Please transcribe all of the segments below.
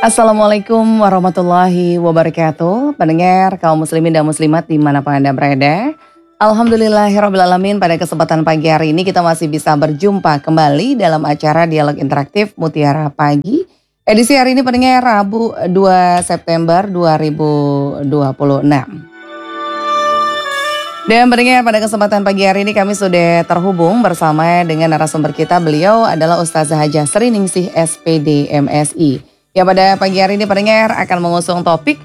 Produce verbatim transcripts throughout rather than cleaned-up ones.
Assalamualaikum warahmatullahi wabarakatuh. Pendengar kaum muslimin dan muslimat dimanapun Anda berada. Alhamdulillahirrabbilalamin, pada kesempatan pagi hari ini kita masih bisa berjumpa kembali dalam acara Dialog Interaktif Mutiara Pagi. Edisi hari ini pendengar Rabu dua September dua ribu dua puluh enam. Dan pendengar, pada kesempatan pagi hari ini kami sudah terhubung bersama dengan narasumber kita. Beliau adalah Ustazah Hajah Sri Ningsih S P D M Si. Ya, pada pagi hari ini pendengar akan mengusung topik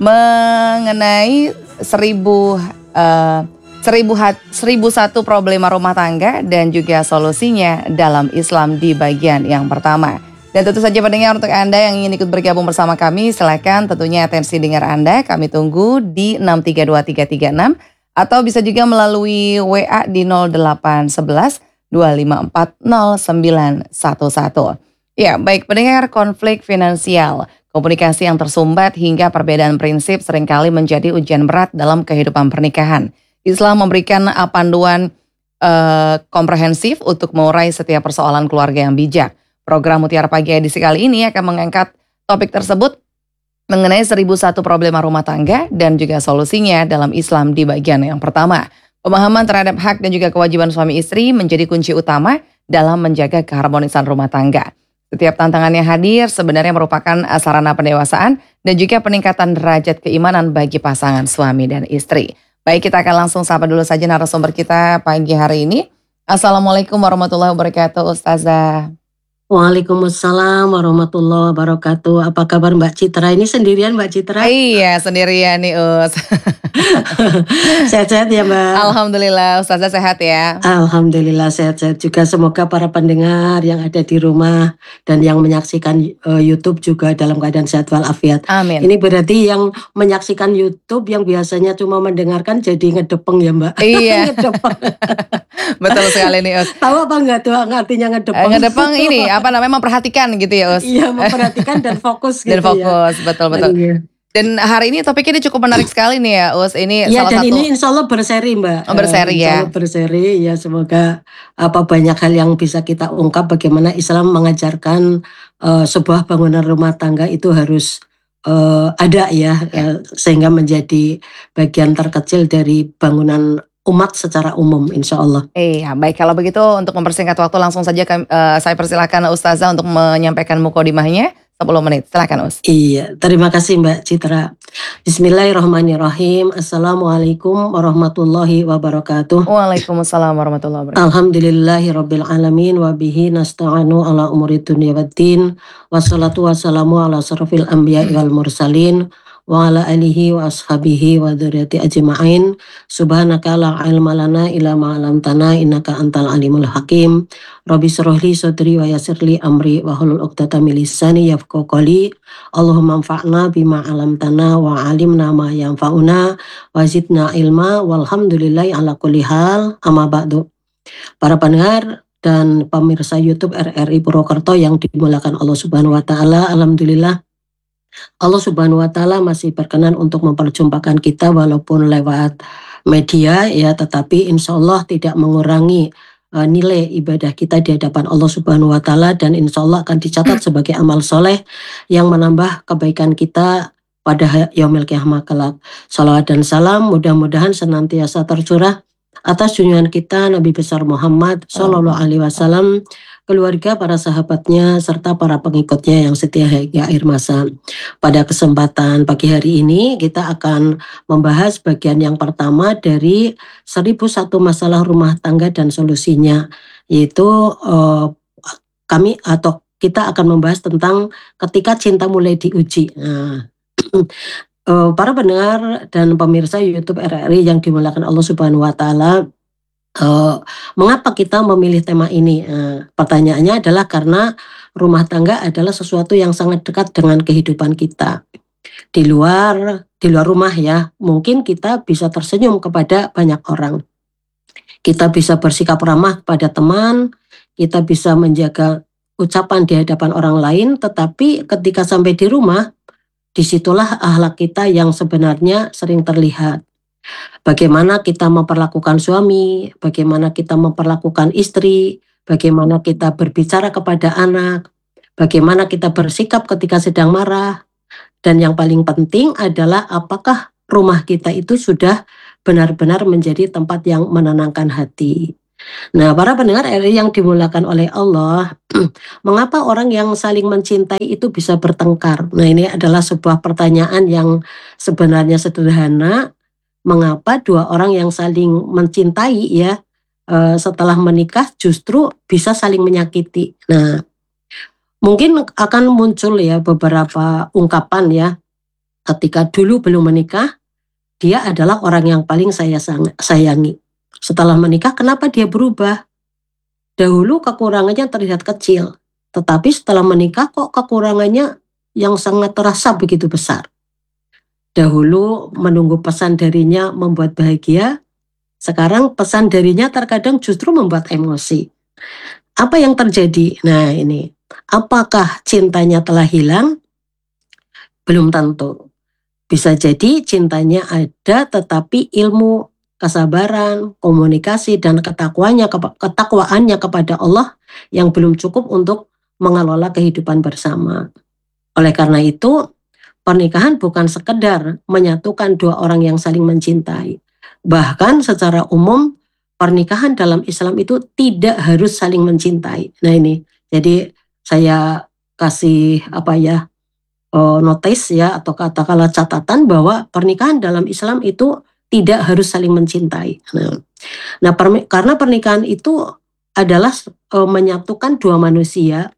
mengenai seribu, uh, seribu, hat, seribu satu problema rumah tangga dan juga solusinya dalam Islam di bagian yang pertama. Dan tentu saja pendengar, untuk Anda yang ingin ikut bergabung bersama kami, silakan tentunya atensi dengar Anda. Kami tunggu di enam tiga dua tiga tiga enam atau bisa juga melalui W A di nol delapan satu satu dua lima empat nol sembilan satu satu. Ya, baik pendengar, konflik finansial, komunikasi yang tersumbat hingga perbedaan prinsip seringkali menjadi ujian berat dalam kehidupan pernikahan. Islam memberikan panduan uh, komprehensif untuk mengurai setiap persoalan keluarga yang bijak. Program Mutiara Pagi edisi kali ini akan mengangkat topik tersebut mengenai seribu satu problema rumah tangga dan juga solusinya dalam Islam di bagian yang pertama. Pemahaman terhadap hak dan juga kewajiban suami istri menjadi kunci utama dalam menjaga keharmonisan rumah tangga. Setiap tantangan yang hadir sebenarnya merupakan sarana pendewasaan dan juga peningkatan derajat keimanan bagi pasangan suami dan istri. Baik, kita akan langsung sapa dulu saja narasumber kita pagi hari ini. Assalamualaikum warahmatullahi wabarakatuh, Ustazah. Waalaikumsalam warahmatullahi wabarakatuh. Apa kabar Mbak Citra? Ini sendirian Mbak Citra? Iya, sendirian nih Us. Sehat-sehat ya Mbak? Alhamdulillah, Ustazah sehat ya? Alhamdulillah sehat-sehat juga. Semoga para pendengar yang ada di rumah dan yang menyaksikan uh, YouTube juga dalam keadaan sehat walafiat. Amin. Ini berarti yang menyaksikan YouTube yang biasanya cuma mendengarkan jadi ngedepeng ya Mbak? Iya. Ngedepeng. Betul sekali nih Us. Tahu apa enggak tuh artinya ngedepeng? Ngedepeng ini apa namanya, memperhatikan gitu ya Us. Iya, memperhatikan dan fokus gitu. Dan fokus, ya. Betul-betul. Iya. Dan hari ini topiknya ini cukup menarik sekali nih ya Us. Ini ya, salah dan satu. ini insya Allah berseri Mbak. Oh, berseri insya Allah ya. berseri ya, semoga apa banyak hal yang bisa kita ungkap bagaimana Islam mengajarkan uh, sebuah bangunan rumah tangga itu harus uh, ada ya, ya, sehingga menjadi bagian terkecil dari bangunan umat secara umum, insya Allah. Iya, baik, kalau begitu untuk mempersingkat waktu langsung saja kami, uh, saya persilakan Ustazah untuk menyampaikan mukadimahnya sepuluh menit. Silakan Us. Iya, terima kasih Mbak Citra. Bismillahirrahmanirrahim. Assalamualaikum warahmatullahi wabarakatuh. Waalaikumsalam warahmatullahi wabarakatuh. Alhamdulillahirabbil alamin wa bihi nasta'inu ala umuri dunya waddin. Wassalatu wassalamu ala asrofil anbiya'i wal mursalin wa ala alihi wa ashabihi wa dzurriyyati ajma'in. Subhanaka la ilma lana illa ma 'allamtana innaka antal alimul hakim. Rabbi shrah li sadri wa yassir li amri wa hlul 'uqdatam min lisani yafqahu qawli. Allahumma anfa'na bima 'allamtana wa 'allimna ma yanfa'una wa zidna ilma walhamdulillahi ala kulli hal. Amma ba'du. Para pendengar dan pemirsa YouTube R R I Purwokerto yang dimuliakan Allah Subhanahu wa taala, alhamdulillah Allah Subhanahu wa taala masih berkenan untuk memperjumpakan kita walaupun lewat media ya, tetapi insya Allah tidak mengurangi uh, nilai ibadah kita di hadapan Allah Subhanahu wa taala, dan insya Allah akan dicatat sebagai amal soleh yang menambah kebaikan kita pada yaumil qiyamah kelak. Salawat dan salam mudah-mudahan senantiasa tercurah atas junjungan kita Nabi besar Muhammad Shallallahu Alaihi Wasallam, keluarga, para sahabatnya, serta para pengikutnya yang setia hingga akhir masa. Pada kesempatan pagi hari ini kita akan membahas bagian yang pertama dari seribu satu masalah rumah tangga dan solusinya, yaitu uh, kami atau kita akan membahas tentang ketika cinta mulai diuji. Nah, Uh, para pendengar dan pemirsa YouTube R R I yang dimuliakan Allah Subhanahu wa taala, uh, mengapa kita memilih tema ini? Uh, pertanyaannya adalah karena rumah tangga adalah sesuatu yang sangat dekat dengan kehidupan kita. Di luar di luar rumah ya, mungkin kita bisa tersenyum kepada banyak orang. Kita bisa bersikap ramah pada teman, kita bisa menjaga ucapan di hadapan orang lain, tetapi ketika sampai di rumah, disitulah akhlak kita yang sebenarnya sering terlihat. Bagaimana kita memperlakukan suami, bagaimana kita memperlakukan istri, bagaimana kita berbicara kepada anak, bagaimana kita bersikap ketika sedang marah, dan yang paling penting adalah apakah rumah kita itu sudah benar-benar menjadi tempat yang menenangkan hati. Nah, para pendengar R I yang dimuliakan oleh Allah, mengapa orang yang saling mencintai itu bisa bertengkar? Nah, ini adalah sebuah pertanyaan yang sebenarnya sederhana. Mengapa dua orang yang saling mencintai ya, eh, setelah menikah justru bisa saling menyakiti? Nah, mungkin akan muncul ya beberapa ungkapan ya, ketika dulu belum menikah, dia adalah orang yang paling saya sang- sayangi. Setelah menikah, kenapa dia berubah? Dahulu kekurangannya terlihat kecil, tetapi setelah menikah kok kekurangannya yang sangat terasa begitu besar. Dahulu menunggu pesan darinya membuat bahagia, sekarang pesan darinya terkadang justru membuat emosi. Apa yang terjadi? Nah ini, apakah cintanya telah hilang? Belum tentu. Bisa jadi cintanya ada, tetapi ilmu, kesabaran, komunikasi, dan ketakwaannya, ketakwaannya kepada Allah yang belum cukup untuk mengelola kehidupan bersama. Oleh karena itu, pernikahan bukan sekedar menyatukan dua orang yang saling mencintai. Bahkan secara umum, pernikahan dalam Islam itu tidak harus saling mencintai. Nah ini, jadi saya kasih apa ya, notice ya, atau katakanlah catatan bahwa pernikahan dalam Islam itu tidak harus saling mencintai. Nah, nah per, karena pernikahan itu adalah e, menyatukan dua manusia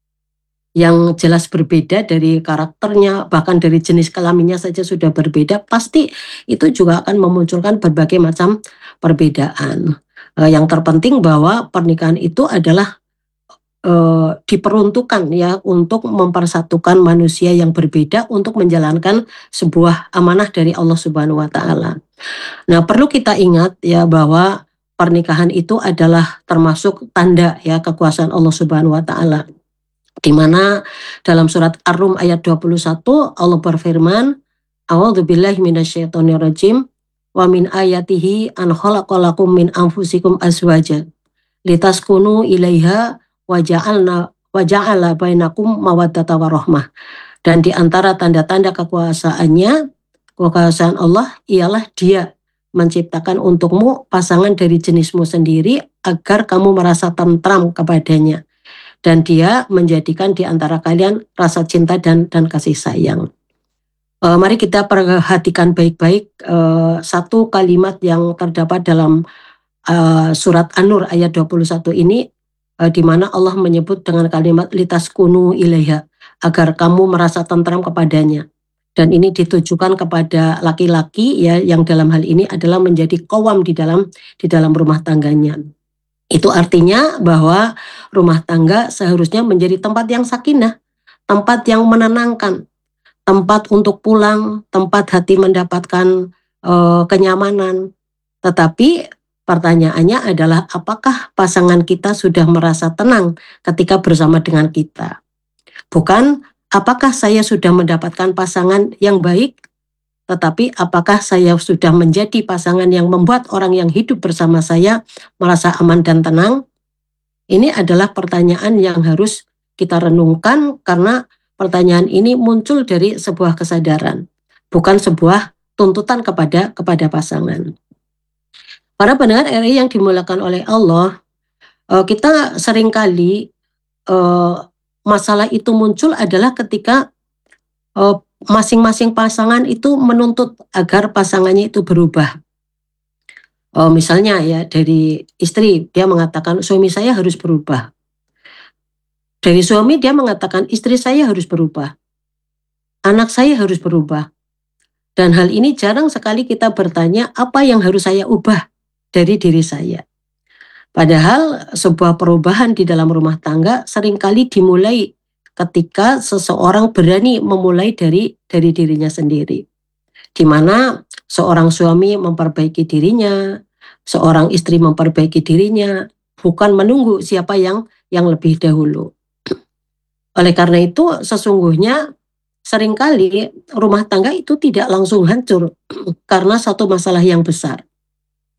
yang jelas berbeda dari karakternya, bahkan dari jenis kelaminnya saja sudah berbeda, pasti itu juga akan memunculkan berbagai macam perbedaan. E, yang terpenting bahwa pernikahan itu adalah Uh, diperuntukkan ya untuk mempersatukan manusia yang berbeda untuk menjalankan sebuah amanah dari Allah Subhanahu wa taala. Nah, perlu kita ingat ya bahwa pernikahan itu adalah termasuk tanda ya kekuasaan Allah Subhanahu wa taala. Di mana dalam surat Ar-Rum ayat dua puluh satu Allah berfirman, "A'udzubillahi minasyaitonirrajim wa min ayatihi an khalaqalakum min anfusikum azwaja litaskunu ilaiha waja'alna waja'ala bainakum mawaddata warahmah." Dan di antara tanda-tanda kekuasaannya, kekuasaan Allah ialah Dia menciptakan untukmu pasangan dari jenismu sendiri agar kamu merasa tentram kepadanya, dan Dia menjadikan di antara kalian rasa cinta dan dan kasih sayang. Uh, mari kita perhatikan baik-baik uh, satu kalimat yang terdapat dalam uh, surat An-Nur ayat dua puluh satu ini, di mana Allah menyebut dengan kalimat litaskunu ilaiha, agar kamu merasa tentram kepadanya. Dan ini ditujukan kepada laki-laki ya, yang dalam hal ini adalah menjadi qawam di dalam di dalam rumah tangganya. Itu artinya bahwa rumah tangga seharusnya menjadi tempat yang sakinah, tempat yang menenangkan, tempat untuk pulang, tempat hati mendapatkan uh, kenyamanan. Tetapi pertanyaannya adalah apakah pasangan kita sudah merasa tenang ketika bersama dengan kita? Bukan apakah saya sudah mendapatkan pasangan yang baik, tetapi apakah saya sudah menjadi pasangan yang membuat orang yang hidup bersama saya merasa aman dan tenang? Ini adalah pertanyaan yang harus kita renungkan, karena pertanyaan ini muncul dari sebuah kesadaran, bukan sebuah tuntutan kepada kepada pasangan. Para pendengar R I yang dimuliakan oleh Allah, kita seringkali masalah itu muncul adalah ketika masing-masing pasangan itu menuntut agar pasangannya itu berubah. Misalnya ya, dari istri dia mengatakan suami saya harus berubah. Dari suami dia mengatakan istri saya harus berubah. Anak saya harus berubah. Dan hal ini jarang sekali kita bertanya apa yang harus saya ubah dari diri saya. Padahal sebuah perubahan di dalam rumah tangga seringkali dimulai ketika seseorang berani memulai dari dari dirinya sendiri. Di mana seorang suami memperbaiki dirinya, seorang istri memperbaiki dirinya, bukan menunggu siapa yang yang lebih dahulu. Oleh karena itu sesungguhnya seringkali rumah tangga itu tidak langsung hancur karena satu masalah yang besar.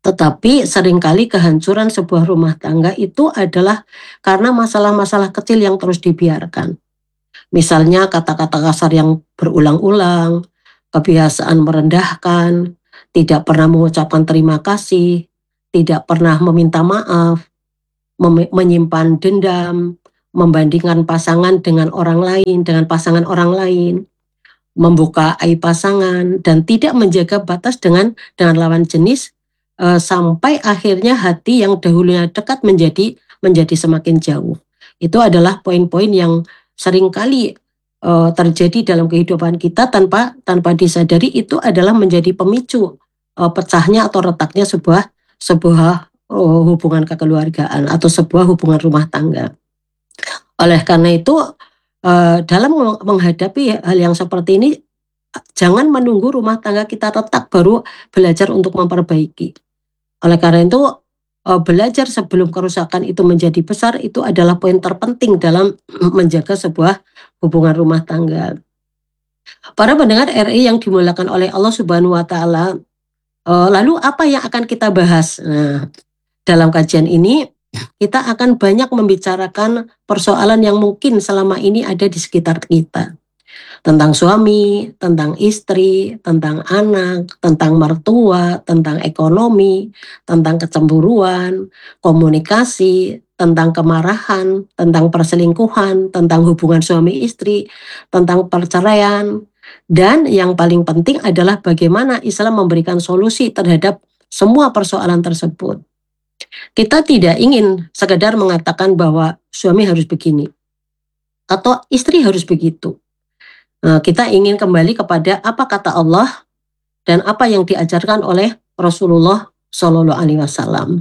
Tetapi seringkali kehancuran sebuah rumah tangga itu adalah karena masalah-masalah kecil yang terus dibiarkan. Misalnya kata-kata kasar yang berulang-ulang, kebiasaan merendahkan, tidak pernah mengucapkan terima kasih, tidak pernah meminta maaf, mem- menyimpan dendam, membandingkan pasangan dengan orang lain, dengan pasangan orang lain, membuka aib pasangan, dan tidak menjaga batas dengan dengan lawan jenis, eh, sampai akhirnya hati yang dahulunya dekat menjadi menjadi semakin jauh. Itu adalah poin-poin yang seringkali eh, terjadi dalam kehidupan kita tanpa tanpa disadari, itu adalah menjadi pemicu eh, pecahnya atau retaknya sebuah sebuah eh, hubungan kekeluargaan atau sebuah hubungan rumah tangga. Oleh karena itu, eh, dalam menghadapi hal yang seperti ini, jangan menunggu rumah tangga kita retak baru belajar untuk memperbaiki. Oleh karena itu, eh, belajar sebelum kerusakan itu menjadi besar itu adalah poin terpenting dalam menjaga sebuah hubungan rumah tangga. Para pendengar R I yang dimuliakan oleh Allah Subhanahu wa taala, eh, lalu apa yang akan kita bahas? Nah, dalam kajian ini kita akan banyak membicarakan persoalan yang mungkin selama ini ada di sekitar kita. Tentang suami, tentang istri, tentang anak, tentang mertua, tentang ekonomi, tentang kecemburuan, komunikasi, tentang kemarahan, tentang perselingkuhan, tentang hubungan suami istri, tentang perceraian. Dan yang paling penting adalah bagaimana Islam memberikan solusi terhadap semua persoalan tersebut. Kita tidak ingin sekedar mengatakan bahwa suami harus begini atau istri harus begitu. Nah, kita ingin kembali kepada apa kata Allah dan apa yang diajarkan oleh Rasulullah Shallallahu Alaihi Wasallam.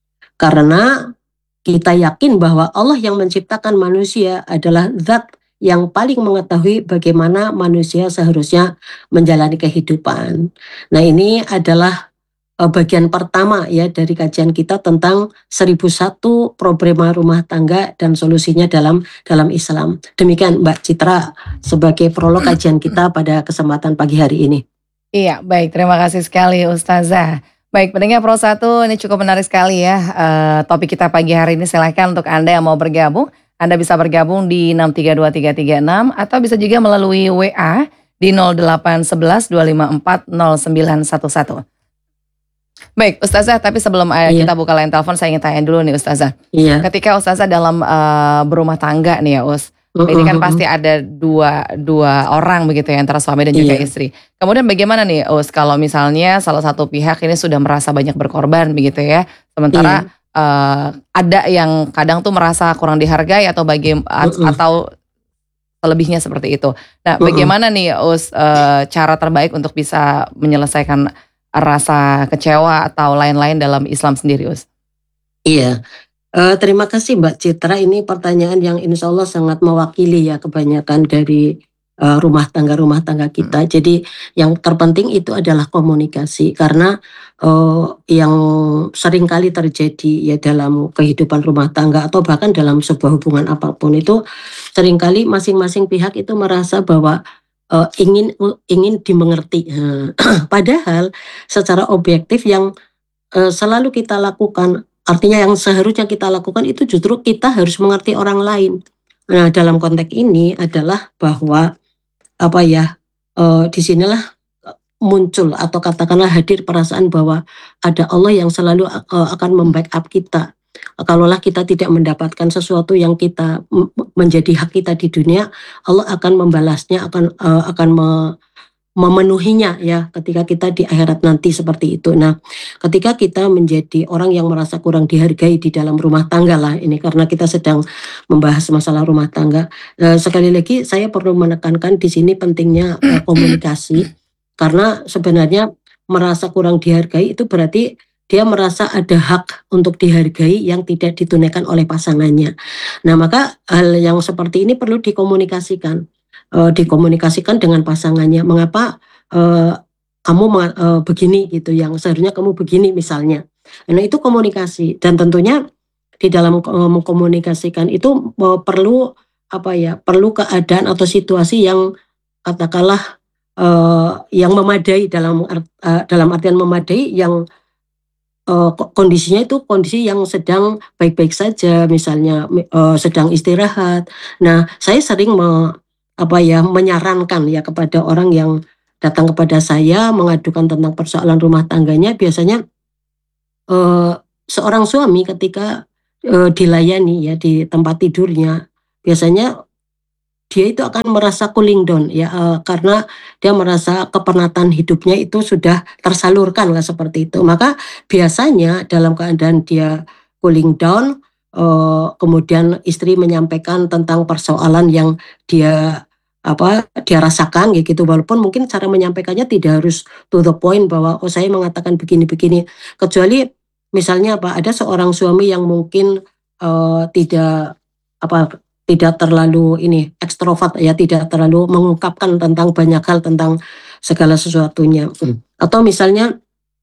Karena kita yakin bahwa Allah yang menciptakan manusia adalah zat yang paling mengetahui bagaimana manusia seharusnya menjalani kehidupan. Nah, ini adalah bagian pertama ya dari kajian kita tentang seribu satu problema rumah tangga dan solusinya dalam dalam Islam. Demikian Mbak Citra sebagai prolog kajian kita pada kesempatan pagi hari ini. Iya, baik, terima kasih sekali Ustazah. Baik, pendengar Pro satu, ini cukup menarik sekali ya uh, topik kita pagi hari ini. Silahkan untuk Anda yang mau bergabung, Anda bisa bergabung di enam tiga dua tiga tiga enam atau bisa juga melalui W A di nol delapan satu satu dua lima empat nol sembilan satu satu. Baik Ustazah, tapi sebelum uh, Iya. kita buka line telepon, saya ingin tanya dulu nih Ustazah. Iya. Ketika Ustazah dalam uh, berumah tangga nih ya Us, Mm-mm. ini kan pasti ada dua dua orang begitu ya, antara suami dan juga Iya. istri. Kemudian bagaimana nih Us kalau misalnya salah satu pihak ini sudah merasa banyak berkorban begitu ya, sementara Iya. uh, ada yang kadang tuh merasa kurang dihargai atau bagi Mm-mm. atau selebihnya seperti itu. Nah, Mm-mm. bagaimana nih Us uh, cara terbaik untuk bisa menyelesaikan rasa kecewa atau lain-lain dalam Islam sendiri, Us? Iya, uh, terima kasih Mbak Citra. Ini pertanyaan yang insya Allah sangat mewakili ya kebanyakan dari uh, rumah tangga-rumah tangga kita. Hmm. Jadi yang terpenting itu adalah komunikasi, karena uh, yang sering kali terjadi ya dalam kehidupan rumah tangga atau bahkan dalam sebuah hubungan apapun itu, seringkali masing-masing pihak itu merasa bahwa Uh, ingin ingin dimengerti. Uh, padahal secara objektif yang uh, selalu kita lakukan, artinya yang seharusnya kita lakukan itu justru kita harus mengerti orang lain. Nah, dalam konteks ini adalah bahwa apa ya, uh, disinilah muncul atau katakanlah hadir perasaan bahwa ada Allah yang selalu uh, akan membackup kita. Kalaulah kita tidak mendapatkan sesuatu yang kita menjadi hak kita di dunia, Allah akan membalasnya, akan uh, akan me, memenuhinya ya ketika kita di akhirat nanti, seperti itu. Nah, ketika kita menjadi orang yang merasa kurang dihargai di dalam rumah tangga lah ini, karena kita sedang membahas masalah rumah tangga. Uh, sekali lagi saya perlu menekankan di sini pentingnya uh, komunikasi, karena sebenarnya merasa kurang dihargai itu berarti dia merasa ada hak untuk dihargai yang tidak ditunaikan oleh pasangannya. Nah, maka hal yang seperti ini perlu dikomunikasikan, uh, dikomunikasikan dengan pasangannya. Mengapa uh, kamu uh, begini gitu, yang seharusnya kamu begini misalnya. Nah, itu komunikasi, dan tentunya di dalam uh, mengkomunikasikan itu uh, perlu apa ya, perlu keadaan atau situasi yang katakanlah uh, yang memadai, dalam uh, dalam artian memadai yang eee, ko kondisinya itu kondisi yang sedang baik-baik saja, misalnya me eee, sedang istirahat. Nah, saya sering me apa ya, menyarankan ya kepada orang yang datang kepada saya mengadukan tentang persoalan rumah tangganya, biasanya Eee, seorang suami ketika, eee, dilayani ya di tempat tidurnya, biasanya dia itu akan merasa cooling down ya, eee, karena dia merasa kepenatan hidupnya itu sudah tersalurkan lah seperti itu. Maka biasanya dalam keadaan dia cooling down, eee, kemudian istri menyampaikan tentang persoalan yang dia apa, dia rasakan kayak gitu, walaupun mungkin cara menyampaikannya tidak harus to the point bahwa, "Oh saya mengatakan begini-begini." Kecuali misalnya apa, ada seorang suami yang mungkin, eee, tidak apa, tidak terlalu ini, ekstrovert ya, tidak terlalu mengungkapkan tentang banyak hal, tentang segala sesuatunya. Mmm. Atau misalnya,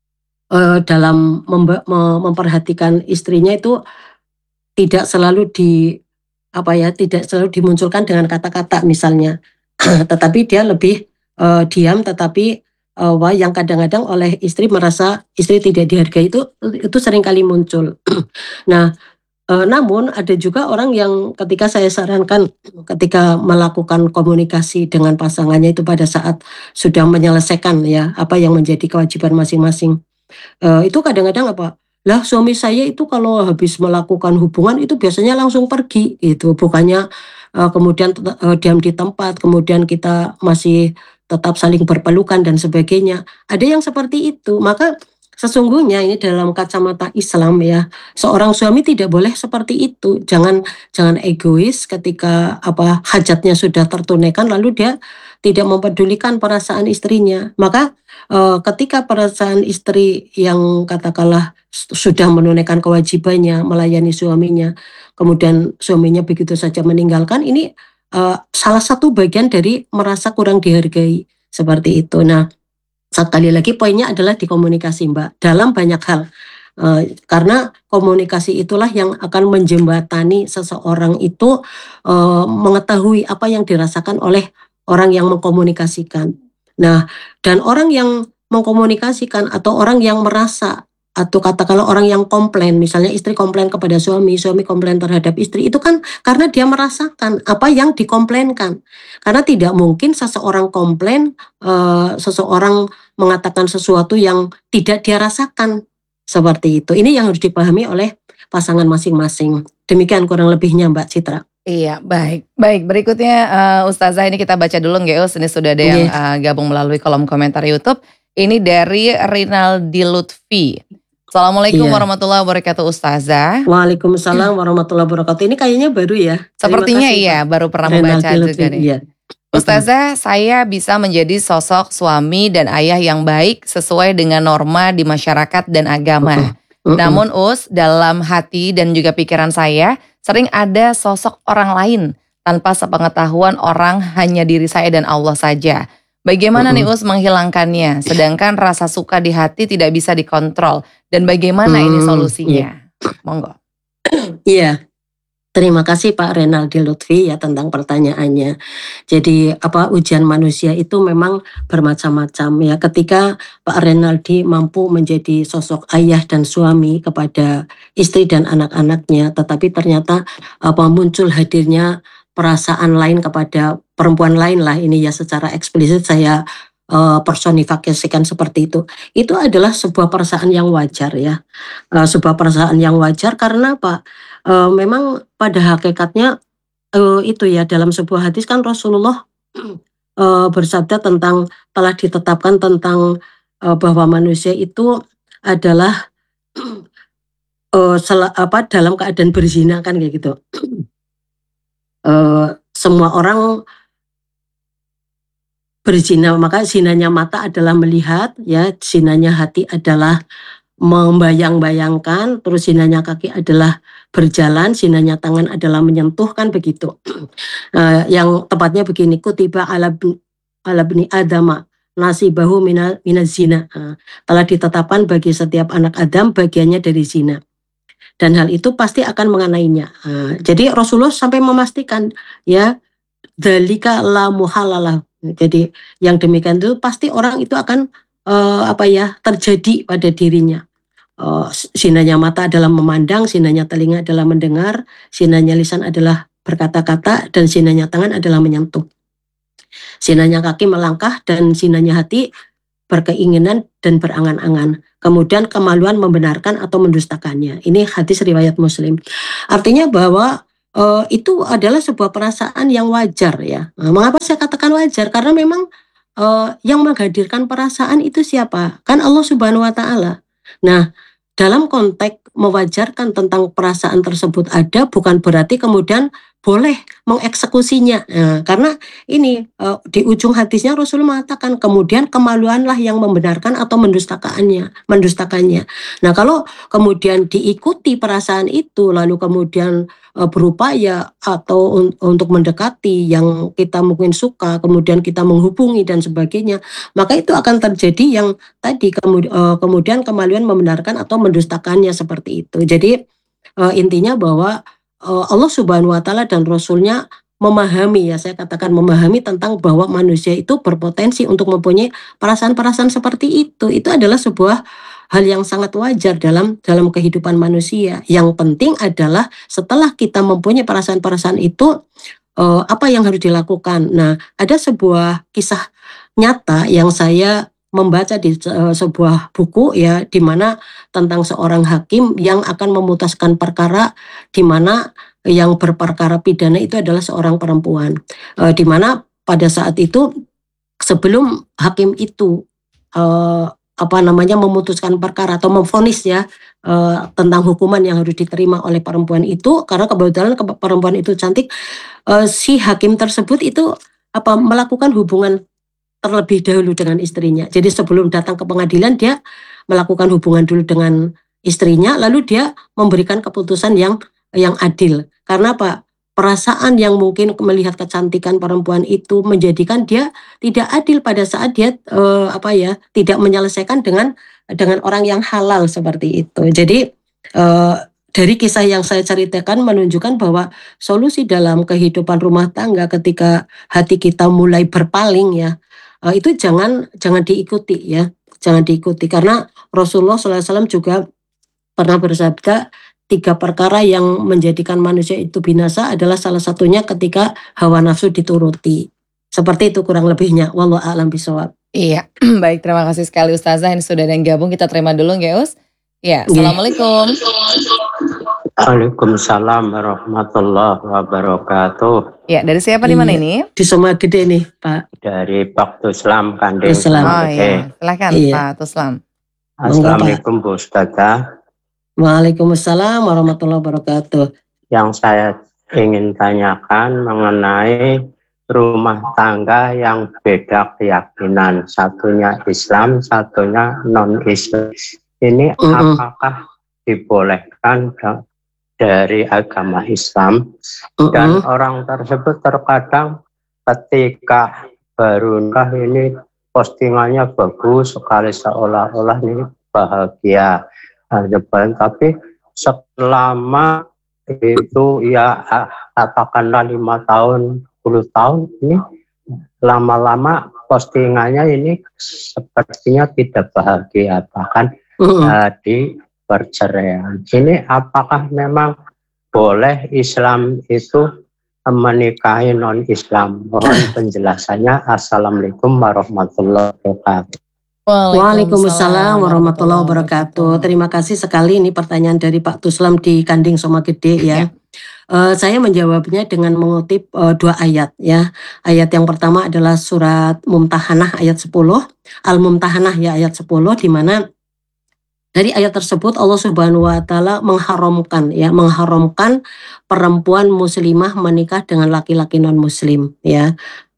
eee, dalam membe me memperhatikan istrinya itu tidak selalu di apa ya, tidak selalu dimunculkan dengan kata-kata misalnya, tetapi dia lebih, eee, diam tetapi, eee, wah yang kadang-kadang oleh istri merasa istri tidak dihargai itu itu sering kali muncul. Nah, Eee, namun ada juga orang yang ketika saya sarankan ketika melakukan komunikasi dengan pasangannya itu pada saat sudah menyelesaikan ya, apa yang menjadi kewajiban masing-masing, eee, itu kadang-kadang apa, "Lah suami saya itu kalau habis melakukan hubungan itu biasanya langsung pergi," gitu. Bukannya, eee, kemudian tete eee, diam di tempat, kemudian kita masih tetap saling berpelukan dan sebagainya. Ada yang seperti itu. Maka sesungguhnya ini dalam kacamata Islam ya, seorang suami tidak boleh seperti itu. Jangan jangan egois ketika apa, hajatnya sudah tertunaikan lalu dia tidak mempedulikan perasaan istrinya. Maka Eee, ketika perasaan istri yang katakanlah su sudah menunaikan kewajibannya melayani suaminya, kemudian suaminya begitu saja meninggalkan, ini, eee, salah satu bagian dari merasa kurang dihargai, seperti itu. Nah, sekali lagi poinnya adalah di komunikasi, Mbak, dalam banyak hal, eee, karena komunikasi itulah yang akan menjembatani seseorang itu, eee, mengetahui apa yang dirasakan oleh orang yang mengkomunikasikan. Nah, dan orang yang mengkomunikasikan atau orang yang merasa atau katakanlah orang yang komplain, misalnya istri komplain kepada suami, suami komplain terhadap istri, itu kan karena dia merasakan apa yang dikomplainkan. Karena tidak mungkin seseorang komplain, eee, seseorang mengatakan sesuatu yang tidak dia rasakan, seperti itu. Ini yang harus dipahami oleh pasangan masing-masing. Demikian kurang lebihnya Mbak Citra. Iya, baik. Baik, berikutnya, eee, Ustazah ini kita baca dulu nggak Us, ini sudah ada yang, Nggih, eee, gabung melalui kolom komentar YouTube. Ini dari Rinaldi Lutfi. Assalamualaikum iya. warahmatullahi wabarakatuh Ustazah. Waalaikumsalam warahmatullahi wabarakatuh. Ini kayaknya baru ya? Terima Sepertinya kasih iya, Pak baru pernah membaca Renaldi juga Lutfi, nih. iya. Mhm, Ustazah, saya bisa menjadi sosok suami dan ayah yang baik sesuai dengan norma di masyarakat dan agama. mhm, mhm, Namun Us, dalam hati dan juga pikiran saya, sering ada sosok orang lain tanpa sepengetahuan orang, hanya diri saya dan Allah saja. Bagaimana nih mhm. Us menghilangkannya? Sedangkan rasa suka di hati tidak bisa dikontrol. Dan bagaimana ini Mmm, iya. solusinya? Monggo. Iya. Terima kasih Pak Renaldi Lutfi ya tentang pertanyaannya. Jadi apa, ujian manusia itu memang bermacam-macam ya. Ketika Pak Renaldi mampu menjadi sosok ayah dan suami kepada istri dan anak-anaknya, tetapi ternyata apa, muncul hadirnya perasaan lain kepada perempuan lain lah, ini ya secara eksplisit saya eh, personifikasikan seperti itu. Itu adalah sebuah perasaan yang wajar ya. Eh, sebuah perasaan yang wajar karena apa? Eee, memang pada hakikatnya, eee, itu ya dalam sebuah hadis kan Rasulullah, eee, bersabda tentang telah ditetapkan tentang, eee, bahwa manusia itu adalah, eee, sela apa, dalam keadaan berzina kan kayak gitu. Eee, semua orang berzina, maka zinanya mata adalah melihat ya, zinanya hati adalah membayang-bayangkan, terus zinanya kaki adalah berjalan, zinanya tangan adalah menyentuh, kan begitu. Eee, yang tepatnya begini, kutiba ala bni ala bni adama nasibahu mina minaz zina, eee, telah ditetapkan bagi setiap anak Adam bagiannya dari zina, dan hal itu pasti akan mengenainya. Eee, jadi Rasulullah sampai memastikan ya, dzalika la muhalalah. Jadi yang demikian itu pasti orang itu akan, eee, apa ya, terjadi pada dirinya. uh, sinanya mata adalah memandang, sinanya telinga adalah mendengar, sinanya lisan adalah berkata-kata, dan sinanya tangan adalah menyentuh. Sinanya kaki melangkah, dan sinanya hati berkeinginan dan berangan-angan. Kemudian kemaluan membenarkan atau mendustakannya. Ini hadis riwayat Muslim. Artinya bahwa uh, itu adalah sebuah perasaan yang wajar ya. Nah, mengapa saya katakan wajar? Karena memang uh, yang menghadirkan perasaan itu siapa? Kan Allah Subhanahu Wa Taala. Nah, dalam konteks mewajarkan tentang perasaan tersebut ada, bukan berarti kemudian boleh mengeksekusinya. Nah, karena ini uh, di ujung hadisnya Rasul mengatakan kemudian kemaluanlah yang membenarkan atau mendustakannya, mendustakannya. Nah, kalau kemudian diikuti perasaan itu lalu kemudian uh, berupaya atau un- untuk mendekati yang kita mungkin suka, kemudian kita menghubungi dan sebagainya, maka itu akan terjadi yang tadi kemudian, uh, kemudian kemaluan membenarkan atau mendustakannya seperti itu. Jadi uh, intinya bahwa uh, Allah Subhanahu Wa Taala dan Rasulnya memahami, ya saya katakan memahami tentang bahwa manusia itu berpotensi untuk mempunyai perasaan-perasaan seperti itu. Itu adalah sebuah hal yang sangat wajar dalam dalam kehidupan manusia. Yang penting adalah setelah kita mempunyai perasaan-perasaan itu, uh, apa yang harus dilakukan. Nah, ada sebuah kisah nyata yang saya membaca di uh, sebuah buku ya, di mana tentang seorang hakim yang akan memutuskan perkara di mana yang berperkara pidana itu adalah seorang perempuan, uh, di mana pada saat itu sebelum hakim itu uh, apa namanya memutuskan perkara atau memvonis ya uh, tentang hukuman yang harus diterima oleh perempuan itu, karena kebetulan ke- perempuan itu cantik, uh, si hakim tersebut itu apa melakukan hubungan terlebih dahulu dengan istrinya. Jadi sebelum datang ke pengadilan dia melakukan hubungan dulu dengan istrinya, lalu dia memberikan keputusan yang yang adil. Karena apa? Perasaan yang mungkin melihat kecantikan perempuan itu menjadikan dia tidak adil pada saat dia eh, apa ya tidak menyelesaikan dengan dengan orang yang halal seperti itu. Jadi eh, dari kisah yang saya ceritakan menunjukkan bahwa solusi dalam kehidupan rumah tangga ketika hati kita mulai berpaling ya, Uh, itu jangan jangan diikuti ya, jangan diikuti karena Rasulullah shallallahu alaihi wasallam juga pernah bersabda tiga perkara yang menjadikan manusia itu binasa adalah salah satunya ketika hawa nafsu dituruti. Seperti itu kurang lebihnya. Wallahu a'lam bishawab. Iya, baik terima kasih sekali Ustazah yang sudah dan gabung. Kita terima dulu nggak Us? Ya, Nggih. Assalamualaikum. Waalaikumsalam warahmatullahi wabarakatuh. Ya, dari siapa di mana Iya. ini? Di Soma Gede nih, Pak. Dari Pak Tuslam Kandeng Islam. Oh Sumagede. iya, silakan Iya. Pak Tuslam. Assalamualaikum Bu Ustazah. Waalaikumsalam warahmatullahi wabarakatuh. Yang saya ingin tanyakan mengenai rumah tangga yang beda keyakinan, satunya Islam, satunya non-Islam. Ini Mm-mm. apakah dibolehkan da- dari agama Islam? Mm-mm. Dan orang tersebut terkadang ketika baru nikah ini postingannya bagus sekali seolah-olah ini bahagia, Nah, depan. Tapi selama itu ya ah, katakanlah lima tahun, sepuluh tahun ini lama-lama postingannya ini sepertinya tidak bahagia, bahkan Mm-mm. uh, di perceraian. Ini apakah memang boleh Islam itu menikahi non-Islam? Mohon penjelasannya. Assalamualaikum warahmatullahi wabarakatuh. Waalaikumsalam warahmatullahi wabarakatuh. Terima kasih sekali, ini pertanyaan dari Pak Tuslam di Kanding Soma Gede ya. Ya. Eh, saya menjawabnya dengan mengutip eh, dua ayat ya. Ayat yang pertama adalah surat Mumtahanah ayat sepuluh, Al-Mumtahanah ya ayat sepuluh, di mana dari ayat tersebut Allah Subhanahu wa taala mengharamkan ya, mengharamkan perempuan muslimah menikah dengan laki-laki non muslim ya.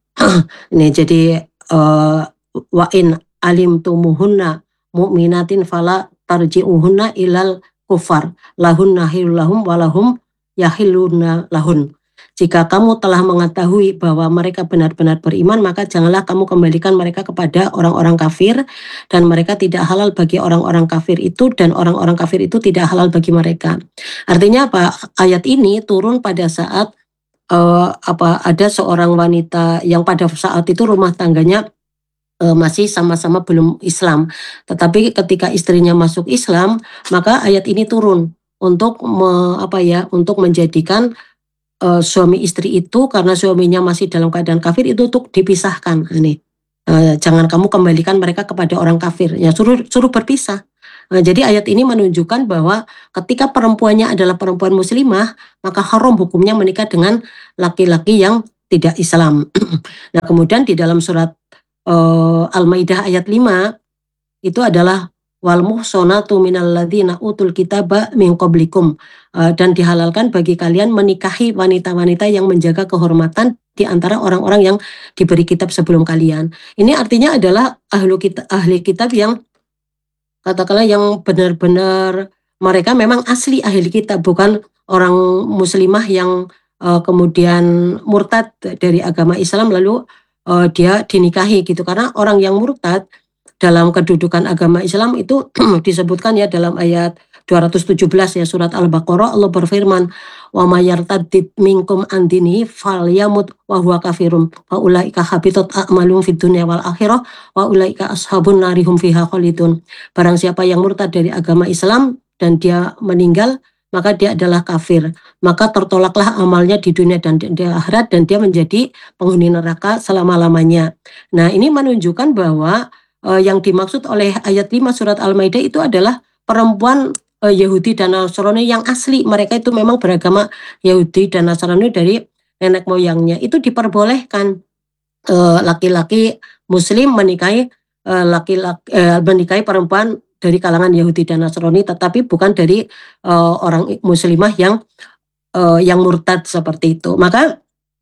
Ini jadi eh, wa in alimtumuhunna mu'minatin fala tarji'uhunna ilal kufar lahunna hilahum walahum yahiluna lahun. Jika kamu telah mengetahui bahwa mereka benar-benar beriman, maka janganlah kamu kembalikan mereka kepada orang-orang kafir, dan mereka tidak halal bagi orang-orang kafir itu, dan orang-orang kafir itu tidak halal bagi mereka. Artinya apa? Ayat ini turun pada saat uh, apa ada seorang wanita yang pada saat itu rumah tangganya e, masih sama-sama belum Islam. Tetapi ketika istrinya masuk Islam, maka ayat ini turun untuk me, apa ya, untuk menjadikan e, suami istri itu karena suaminya masih dalam keadaan kafir itu untuk dipisahkan. Ini e, jangan kamu kembalikan mereka kepada orang kafir. Ya suruh suruh berpisah. Nah, jadi ayat ini menunjukkan bahwa ketika perempuannya adalah perempuan muslimah, maka haram hukumnya menikah dengan laki-laki yang tidak Islam. Nah, kemudian di dalam surat uh, Al-Maidah ayat lima itu adalah wal muhsanatu minal ladzina utul kitaba min qablikum, uh, dan dihalalkan bagi kalian menikahi wanita-wanita yang menjaga kehormatan di antara orang-orang yang diberi kitab sebelum kalian. Ini artinya adalah ahlu kitab, ahli kitab yang katakanlah yang benar-benar mereka memang asli ahli kitab, bukan orang muslimah yang uh, kemudian murtad dari agama Islam lalu uh, dia dinikahi gitu. Karena orang yang murtad dalam kedudukan agama Islam itu disebutkan ya dalam ayat dua ratus tujuh belas ya surat Al-Baqarah, Allah berfirman wa may yartadid minkum an dinihi falyamut wa huwa kafirum wa ulaika habitat a'malum fid dunya wal akhirah wa ulaika ashabun narihum fiha khalidun. Barang siapa yang murtad dari agama Islam dan dia meninggal, maka dia adalah kafir, maka tertolaklah amalnya di dunia dan di akhirat dan dia menjadi penghuni neraka selama-lamanya. Nah, ini menunjukkan bahwa uh, yang dimaksud oleh ayat lima surat Al-Maidah itu adalah perempuan Yahudi dan Nasrani yang asli, mereka itu memang beragama Yahudi dan Nasrani dari nenek moyangnya. Itu diperbolehkan e, laki-laki Muslim menikahi e, laki-laki e, menikahi perempuan dari kalangan Yahudi dan Nasrani, tetapi bukan dari e, orang Muslimah yang e, yang murtad seperti itu. Maka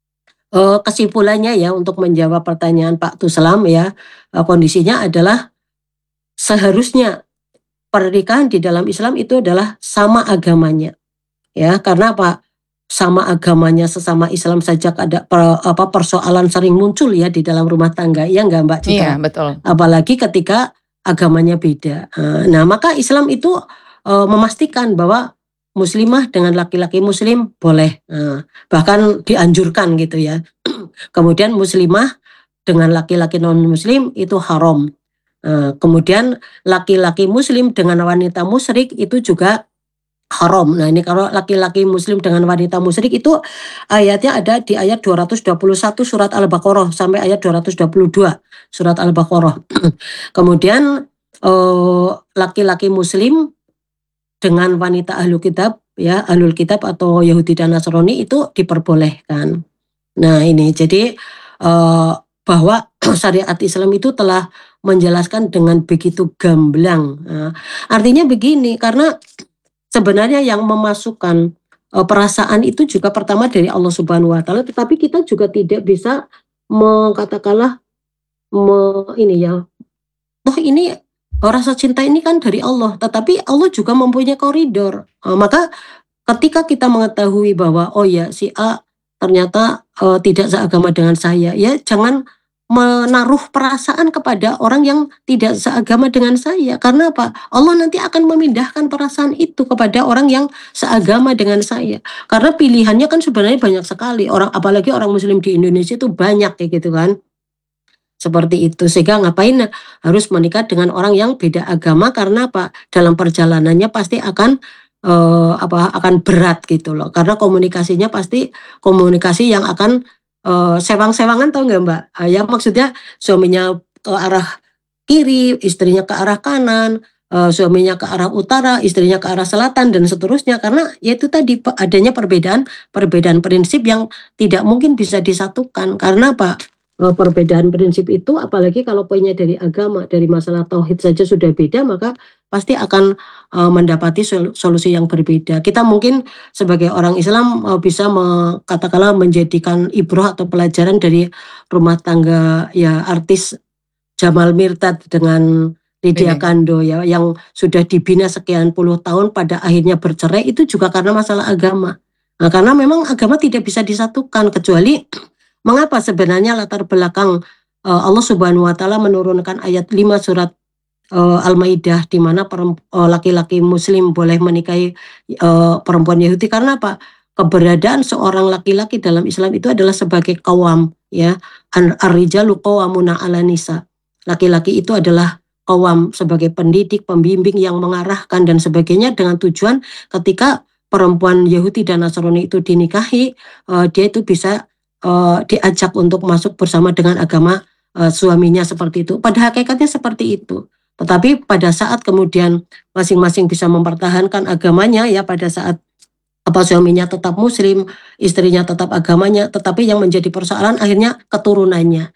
e, kesimpulannya ya untuk menjawab pertanyaan Pak Tuslam ya, e, kondisinya adalah seharusnya pernikahan di dalam Islam itu adalah sama agamanya, ya karena apa? Sama agamanya sesama Islam saja ada per, apa persoalan sering muncul ya di dalam rumah tangga, ya nggak Mbak Cika? Iya betul. Apalagi ketika agamanya beda. Nah maka Islam itu uh, memastikan bahwa muslimah dengan laki-laki muslim boleh, uh, bahkan dianjurkan gitu ya. Kemudian muslimah dengan laki-laki non muslim itu haram. Uh, kemudian laki-laki muslim dengan wanita musyrik itu juga haram. Nah ini kalau laki-laki muslim dengan wanita musyrik itu ayatnya ada di ayat dua ratus dua puluh satu surat Al-Baqarah sampai ayat dua ratus dua puluh dua surat Al-Baqarah. Kemudian uh, laki-laki muslim dengan wanita ahlu kitab ya, ahlul kitab atau Yahudi dan Nasrani itu diperbolehkan. Nah ini jadi uh, bahwa syariat Islam itu telah menjelaskan dengan begitu gamblang. Nah, artinya begini, karena sebenarnya yang memasukkan uh, perasaan itu juga pertama dari Allah Subhanahu Wa Taala, tetapi kita juga tidak bisa mengatakanlah me, ini ya, toh ini rasa cinta ini kan dari Allah, tetapi Allah juga mempunyai koridor. Uh, maka ketika kita mengetahui bahwa oh ya si A ternyata uh, tidak seagama dengan saya, ya jangan menaruh perasaan kepada orang yang tidak seagama dengan saya. Karena apa? Allah nanti akan memindahkan perasaan itu kepada orang yang seagama dengan saya. Karena pilihannya kan sebenarnya banyak sekali. Orang, apalagi orang muslim di Indonesia itu banyak kayak gitu kan. Seperti itu. Sehingga ngapain harus menikah dengan orang yang beda agama, karena apa? Dalam perjalanannya pasti akan uh, apa akan berat gitu loh. Karena komunikasinya pasti komunikasi yang akan Uh, sewang-sewangan, tau nggak Mbak? Uh, ya maksudnya suaminya ke arah kiri, istrinya ke arah kanan, uh, suaminya ke arah utara, istrinya ke arah selatan dan seterusnya. Karena yaitu tadi adanya perbedaan perbedaan prinsip yang tidak mungkin bisa disatukan. Karena apa? Uh, perbedaan prinsip itu apalagi kalau poinnya dari agama, dari masalah tauhid saja sudah beda, maka pasti akan uh, mendapati sol- solusi yang berbeda. Kita mungkin sebagai orang Islam uh, bisa me- katakanlah menjadikan ibrah atau pelajaran dari rumah tangga ya artis Jamal Mirdad dengan Lydia Kando ya, yang sudah dibina sekian puluh tahun pada akhirnya bercerai, itu juga karena masalah agama. Nah, karena memang agama tidak bisa disatukan, kecuali mengapa sebenarnya latar belakang uh, Allah Subhanahu Wa Taala menurunkan ayat lima surat Uh, Al-Maidah di mana uh, laki-laki muslim boleh menikahi uh, perempuan Yahudi. Karena apa? Keberadaan seorang laki-laki dalam Islam itu adalah sebagai qawam ya, ar-rijalu qawwamuna 'alan nisa. laki-laki itu adalah qawwam, sebagai pendidik, pembimbing yang mengarahkan dan sebagainya, dengan tujuan ketika perempuan Yahudi dan Nasrani itu dinikahi, uh, dia itu bisa uh, diajak untuk masuk bersama dengan agama uh, suaminya, seperti itu. Pada hakikatnya seperti itu. Tetapi pada saat kemudian masing-masing bisa mempertahankan agamanya, ya pada saat apa suaminya tetap muslim, istrinya tetap agamanya, tetapi yang menjadi persoalan akhirnya keturunannya.